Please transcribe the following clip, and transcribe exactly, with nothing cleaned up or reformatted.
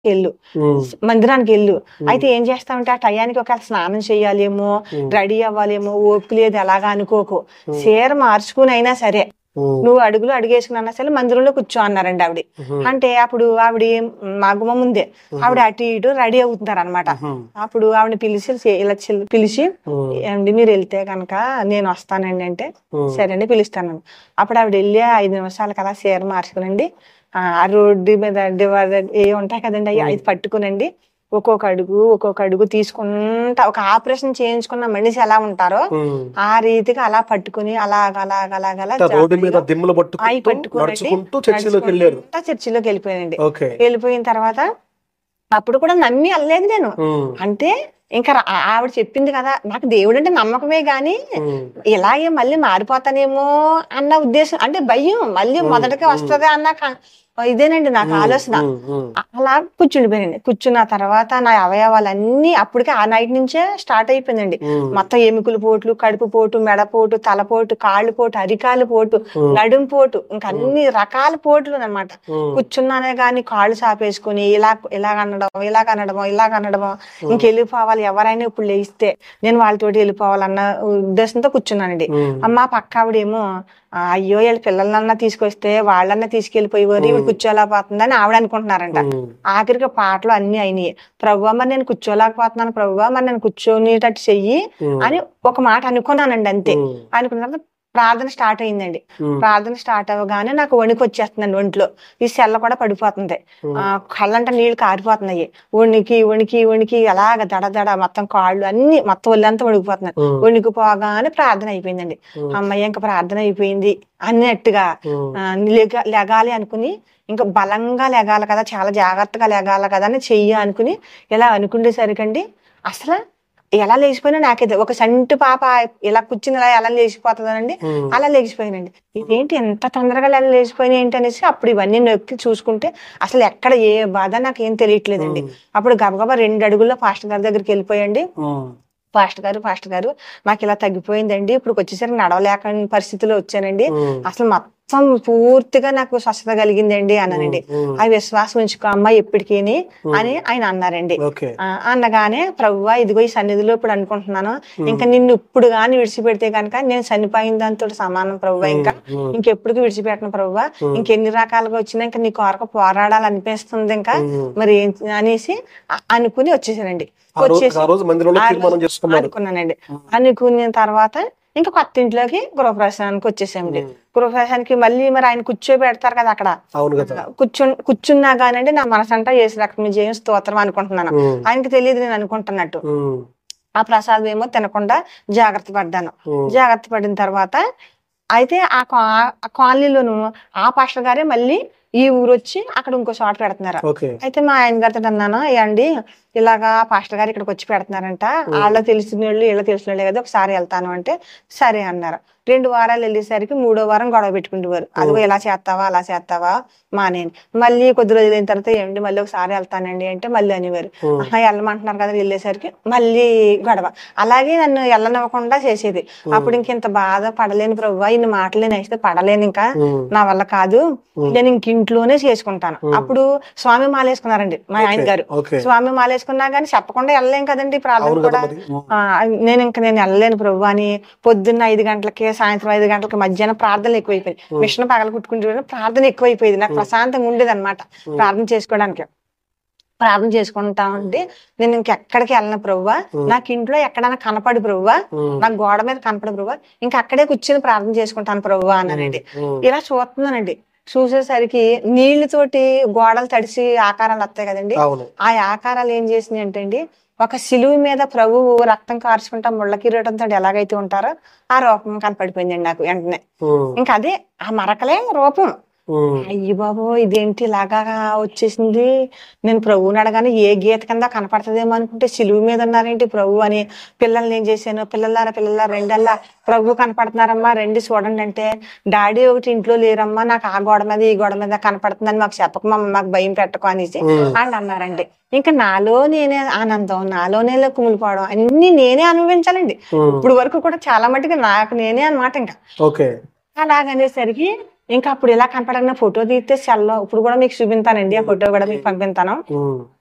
ఎళ్ళు మందిరానికి ఎళ్ళు అయితే ఏం చేస్తామంటే ఆ టయానికి ఒక స్నానం చెయ్యాలేమో రెడీ అవ్వాలేమో ఓపిక లేదు ఎలాగా అనుకోకు చీర మార్చుకుని అయినా సరే నువ్వు అడుగులు అడిగేసుకున్నా సరే మందిరంలో కూర్చో అన్నారండి ఆవిడ. అంటే అప్పుడు ఆవిడ మా గుమ్మ ముందే ఆవిడ అటు ఇటు రెడీ అవుతున్నారు అనమాట. అప్పుడు ఆవిడ పిలిచి ఇలా పిలిచి ఏమండి మీరు వెళ్తే కనుక నేను వస్తానండి అంటే సరే అండి పిలుస్తాను. అప్పుడు ఆవిడ వెళ్ళి ఐదు నిమిషాలు కదా చీర మార్చుకునండి ఆ రోడ్డు మీద ఏ ఉంటాయి కదండి అవి అది పట్టుకునండి ఒక్కొక్క అడుగు ఒక్కొక్క అడుగు తీసుకుంటా ఒక ఆపరేషన్ చేయించుకున్న మనిషి ఎలా ఉంటారో ఆ రీతిగా అలా పట్టుకుని అలాగ అలాగ అలాగలా అవి పట్టుకుని చర్చిలోకి వెళ్ళిపోయానండి. వెళ్ళిపోయిన తర్వాత అప్పుడు కూడా నమ్మి వెళ్ళలేదు నేను. అంటే ఇంకా ఆవిడ చెప్పింది కదా నాకు దేవుడు అంటే నమ్మకమే గాని ఇలాగే మళ్ళీ మారిపోతానేమో అన్న ఉద్దేశం అంటే భయం మళ్ళీ మొదటికి వస్తుంది అన్న ఇదేనండి నాకు ఆలోచన. అలా కూర్చుండిపోయానండి. కూర్చున్న తర్వాత నా అవయవాలన్నీ అప్పటికే ఆ నైట్ నుంచే స్టార్ట్ అయిపోయిందండి. మొత్తం ఎముకల పోట్లు కడుపు పోటు మెడపోటు తలపోటు కాళ్ళు పోటు అరికాలు పోటు నడుం పోటు ఇంకా అన్ని రకాల పోట్లు అనమాట. కూర్చున్నానే గాని కాళ్ళు చాపేసుకుని ఇలా ఇలాగ అనడమో ఇలాగ అనడమో ఇలాగ అనడమో ఇంకెళ్ళిపోవాలి ఎవరైనా ఇప్పుడు లేస్తే నేను వాళ్ళతోటి వెళ్ళిపోవాలన్న ఉద్దేశంతో కూర్చున్నానండి. అమ్మ పక్క ఆవిడేమో అయ్యో వీళ్ళ పిల్లలన్నా తీసుకొస్తే వాళ్ళన్నా తీసుకెళ్లిపోయేవారు ఇవి కూర్చోలేకపోతుందని ఆవిడ అనుకుంటున్నారంట. ఆఖరికి పాటలు అన్ని అయినాయి. ప్రభువా మరి నేను కూర్చోలేకపోతున్నాను ప్రభువా మరి నేను కూర్చొనేటట్టు చెయ్యి అని ఒక మాట అనుకున్నానండి. అంతే అనుకున్న ప్రార్థన స్టార్ట్ అయిందండి. ప్రార్థన స్టార్ట్ అవ్వగానే నాకు వణికి వచ్చేస్తుందండి. ఒంట్లో ఈ సెల్ల కూడా పడిపోతుంది. ఆ కళ్ళంట నీళ్లు కారిపోతున్నాయి. వణికి వణికి వణికి అలాగ దడ దడ మొత్తం కాళ్ళు అన్ని మొత్తం ఒళ్ళంతా వణికిపోతున్నాయి. వణికిపోగానే ప్రార్థన అయిపోయిందండి. అమ్మయ్య ఇంకా ప్రార్థన అయిపోయింది అన్నట్టుగా లెగ లెగాలి అనుకుని ఇంకా బలంగా లెగాలి కదా చాలా జాగ్రత్తగా లెగాలి కదా అని చెయ్యి అనుకుని ఇలా అనుకునేసరికండి అసలు ఎలా లేచిపోయినా నాకైతే ఒక సంటి పాప ఇలా కూర్చుని ఇలా ఎలా లేచిపోతుందనండి అలా లేచిపోయినండి. ఇదేంటి ఎంత తొందరగా ఎలా లేచిపోయినా ఏంటి అనేసి అప్పుడు ఇవన్నీ నొక్కి చూసుకుంటే అసలు ఎక్కడ ఏ బాధ నాకు ఏం తెలియట్లేదండి. అప్పుడు గబగబా రెండు అడుగుల్లో పాస్టర్ గారి దగ్గరికి వెళ్ళిపోయండి. పాస్టర్ గారు పాస్టర్ గారు నాకు ఇలా తగ్గిపోయిందండి ఇప్పుడు వచ్చేసరికి నడవలేక పరిస్థితిలో వచ్చానండి అసలు మొత్తం పూర్తిగా నాకు స్వస్థత కలిగిందండి అన్నానండి. ఆ విశ్వాసం ఉంచుకో అమ్మ ఎప్పటికీ అని ఆయన అన్నారండి. అన్నగానే ప్రభువా ఇదిగో ఈ సన్నిధిలో ఇప్పుడు అనుకుంటున్నాను ఇంకా నిన్ను ఇప్పుడు గాని విడిచిపెడితే కనుక నేను చనిపోయిన దాంతో సమానం ప్రభువా ఇంకా ఇంకెప్పటికీ విడిచిపెట్టను ప్రభువా ఇంకెన్ని రకాలుగా వచ్చినా ఇంకా నీ కొరకు పోరాడాలనిపిస్తుంది ఇంకా మరి అనేసి అనుకుని వచ్చేసానండి. వచ్చేసి అనుకున్నానండి. అనుకున్న తర్వాత ఇంకా కొత్త ఇంట్లోకి గృహప్రవేశానికి వచ్చేసామండి. గృహప్రవేశానికి మళ్ళీ మరి ఆయన కూర్చోబెడతారు కదా అక్కడ కూర్చు కూర్చున్నా కానండి నా మనసంతా యేసు రక్తం జయం స్తోత్రం అనుకుంటున్నాను. ఆయనకి తెలియదు నేను అనుకుంటున్నట్టు. ఆ ప్రసాదం ఏమో తినకుండా జాగ్రత్త పడ్డాను. జాగ్రత్త పడిన తర్వాత అయితే ఆ కాలనీలోను ఆ పాస్టర్ గారే మళ్ళీ ఈ ఊరు వచ్చి అక్కడ ఇంకో చోట పెడుతున్నారు. అయితే మా ఆయన గారితో అన్నాను అండి ఇలాగా పాస్టర్ గారు ఇక్కడికి వచ్చి పెడుతున్నారంట వాళ్ళ తెలిసిన వాళ్ళు వీళ్ళ తెలిసిన వాళ్ళే కదా ఒకసారి వెళ్తాను అంటే సరే అన్నారు. రెండు వారాలు వెళ్ళేసరికి మూడో వారం గొడవ పెట్టుకుంటేవారు. అదిగో ఇలా చేస్తావా అలా చేస్తావా మా నేను మళ్ళీ కొద్ది రోజులు అయిన తర్వాత ఏమండి మళ్ళీ ఒకసారి వెళ్తానండి అంటే మళ్ళీ అనేవారు. వెళ్ళమంటున్నారు కదా వెళ్ళేసరికి మళ్ళీ గొడవ. అలాగే నన్ను వెళ్ళనివ్వకుండా చేసేది. అప్పుడు ఇంకెంత బాధ పడలేను ప్రభువా ఇన్ని మాటలు నేను అయితే పడలేను ఇంకా నా వల్ల కాదు నేను ఇంక ఇంట్లోనే చేసుకుంటాను. అప్పుడు స్వామి మాల వేసుకున్నారండి మా ఆయన గారు. స్వామి మాల వేసుకున్నా కానీ చెప్పకుండా వెళ్ళలేం కదండి ప్రార్థన కూడా. నేను ఇంకా నేను వెళ్ళలేను ప్రభు అని పొద్దున్న ఐదు గంటలకి సాయంత్రం ఐదు గంటలకి మధ్యాహ్నం ప్రార్థనలు ఎక్కువైపోయింది. మిషన్ పగల కుట్టుకుంటే ప్రార్థన ఎక్కువైపోయింది. నాకు ప్రశాంతంగా ఉండేది అనమాట ప్రార్థన చేసుకోవడానికి. ప్రార్థన చేసుకుంటా ఉంటే నేను ఇంకెక్కడికి వెళ్ళను ప్రభువా నాకు ఇంట్లో ఎక్కడైనా కనపడి ప్రభువా నాకు గోడ మీద కనపడి ప్రభువా ఇంకా అక్కడే కూర్చొని ప్రార్థన చేసుకుంటాను ప్రభువా అన్నానండి. ఇలా చూస్తున్నానండి. చూసేసరికి నీళ్లతోటి గోడలు తడిసి ఆకారాలు వస్తాయి కదండి. ఆ ఆకారాలు ఏం చేసినాయి అంటే అండి ఒక సిలువు మీద ప్రభువు రక్తం కార్చుకుంటా ముళ్ళ కిరీటంతో ఎలాగైతే ఉంటారో ఆ రూపం కనపడిపోయిందండి నాకు వెంటనే. ఇంకా అదే ఆ మరకలే రూపం. అయ్యి బాబు ఇదేంటి ఇలాగా వచ్చేసింది. నేను ప్రభువుని అడగానే ఏ గీత కింద కనపడుతుందేమో అనుకుంటే సిలువు మీద ఉన్నారేంటి ప్రభు అని పిల్లల్ని ఏం చేశాను పిల్లలారా పిల్లలారా రెండల్లా ప్రభు కనపడుతున్నారమ్మా రండి చూడండి అంటే డాడీ ఒకటి ఇంట్లో లేరమ్మా నాకు ఆ గోడ మీద ఈ గోడ మీద కనపడుతుందని మాకు చెప్పకమమ్మ మాకు భయం పెట్టకు అనేసి వాళ్ళు అన్నారండి. ఇంకా నాలో నేనే ఆనందం నాలోనే కుమిలిపోవడం అన్ని నేనే అనుభవించాలండి. ఇప్పుడు వరకు కూడా చాలా మటుకు నాకు నేనే అనమాట. ఇంకా అలాగనేసరికి ఇంకా అప్పుడు ఇలా కనపడన ఫోటో తీస్తే సెల్లో ఇప్పుడు కూడా మీకు చూపించానండి, ఆ ఫోటో కూడా మీకు పంపిస్తాను.